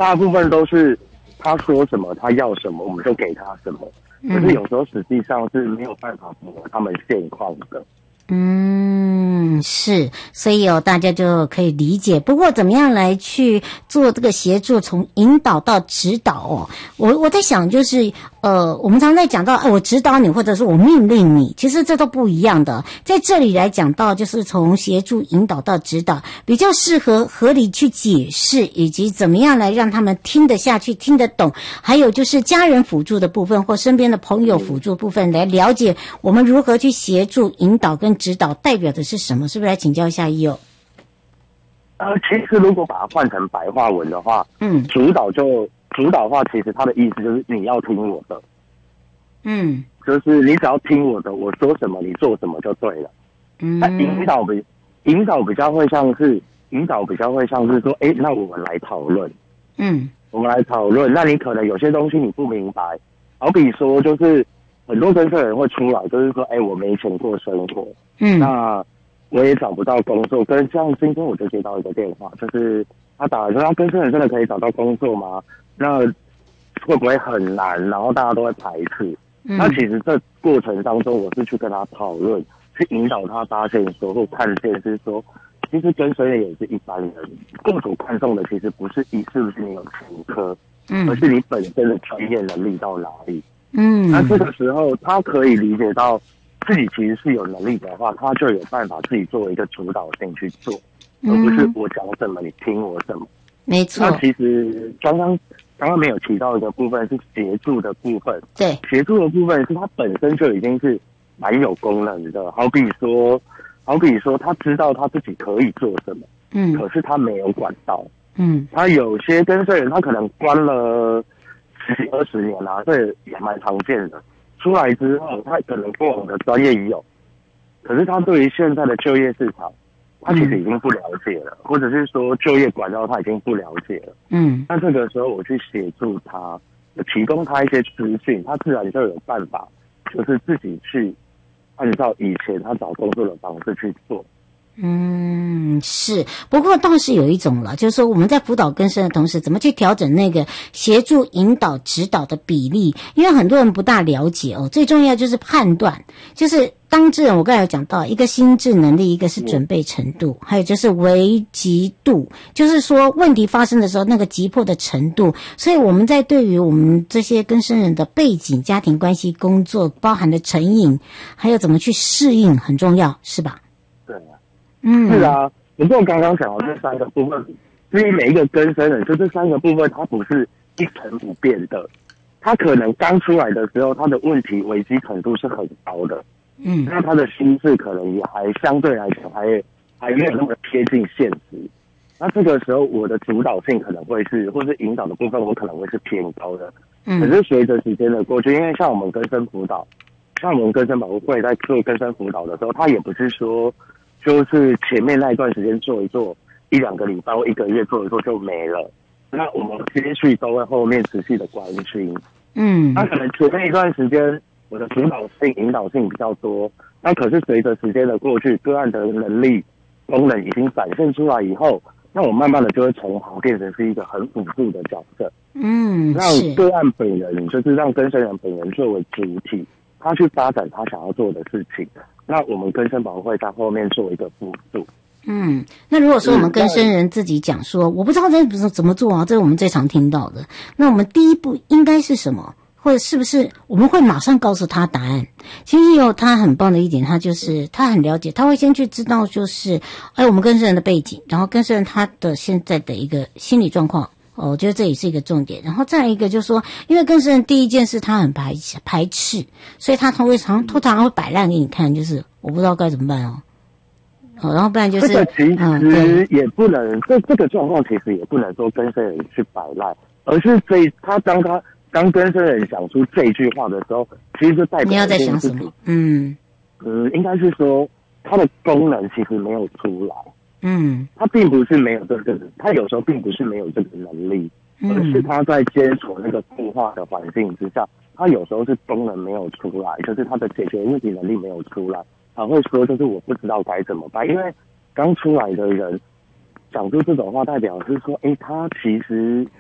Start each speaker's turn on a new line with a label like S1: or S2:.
S1: 大部分都是他说什么，他要什么，我们就给他什么。可是有时候实际上是没有办法符合他们现况的。
S2: 是，所以大家就可以理解。不过怎么样来去做这个协助，从引导到指导我在想就是我们常在讲到我指导你或者是我命令你，其实这都不一样的。在这里来讲到就是从协助引导到指导，比较适合合理去解释，以及怎么样来让他们听得下去听得懂，还有就是家人辅助的部分或身边的朋友辅助部分，来了解我们如何去协助引导跟指导代表的是什么，是不是来请教一下EO？
S1: 其实如果把它换成白话文的话，主导的话，其实它的意思就是你要听我的，就是你只要听我的，我说什么你做什么就对了。那引导比较会像是说，那我们来讨论，我们来讨论。那你可能有些东西你不明白，好比说就是很多跟社人会出来，就是说，我没钱过生活，那我也找不到工作。跟像今天我就接到一个电话，就是他打来说，他跟社人真的可以找到工作吗？那会不会很难？然后大家都会排斥。那其实这过程当中，我是去跟他讨论，去引导他发现说或看见是说，其实跟社人也是一般人，雇主看重的其实不是是不是你有前科，而是你本身的专业能力到哪里。那这个时候他可以理解到自己其实是有能力的话，他就有办法自己作为一个主导性去做，而不是我讲什么你听我什么。
S2: 没错。
S1: 那其实刚刚没有提到一个部分是协助的部分，
S2: 对，
S1: 协助的部分是它本身就已经是蛮有功能的，好比说他知道他自己可以做什么，可是他没有管道，他有些跟社人他可能关了10几20年啦，这也蛮常见的。出来之后，他可能过往的专业已有，可是他对于现在的就业市场，他其实已经不了解了，或者是说就业管道他已经不了解了。那这个时候我去协助他，提供他一些资讯，他自然就有办法，就是自己去按照以前他找工作的方式去做。
S2: 是。不过倒是有一种了，就是说我们在辅导更生的同时，怎么去调整那个协助引导指导的比例，因为很多人不大了解最重要就是判断，就是当事人我刚才有讲到一个心智能力，一个是准备程度，还有就是危急度，就是说问题发生的时候那个急迫的程度。所以我们在对于我们这些更生人的背景、家庭关系、工作包含的成瘾，还有怎么去适应很重要，是吧？
S1: 对啊。是啊，不过刚刚讲的这3个部分，至于每一个更生人，就这3个部分，它不是一成不变的。他可能刚出来的时候，他的问题危机程度是很高的，那他的心智可能也还相对来讲还没有那么贴近现实。那这个时候，我的主导性可能会是，或是引导的部分，我可能会是偏高的。可是随着时间的过去，因为像我们更生辅导，像我们更生保护会在做更生辅导的时候，他也不是说就是前面那一段时间做一做1-2个礼拜或1个月做一做就没了，那我们接续都会后面持续的关心。那可能前面一段时间我的主导性引导性比较多，那可是随着时间的过去，个案的能力功能已经展现出来以后，那我慢慢的就会从行变成是一个很辅助的角色。让个案本人，就是让更生人本人作为主体，他去发展他想要做的事情，那我们更生保护会在后面做一个辅助。
S2: 那如果说我们更生人自己讲说我不知道这怎么做啊，这是我们最常听到的，那我们第一步应该是什么，或者是不是我们会马上告诉他答案？其实有他很棒的一点，他就是他很了解，他会先去知道就是我们更生人的背景，然后更生人他的现在的一个心理状况，我觉得这也是一个重点。然后再来一个就是说，因为更生人第一件事他很排斥，所以他通常会摆烂给你看，就是我不知道该怎么办然后不然就是
S1: 这个其实也不能，这个状况其实也不能说更生人去摆烂，而是当刚更生人讲出这句话的时候，其实就代表
S2: 你要在想什么？
S1: 应该是说它的功能其实没有出来。他并不是没有这个，他有时候并不是没有这个能力，而是他在接触那个固化的环境之下，他有时候是功能没有出来，就是他的解决问题能力没有出来，他会说就是我不知道该怎么办。因为刚出来的人讲出这种话，代表是说他其实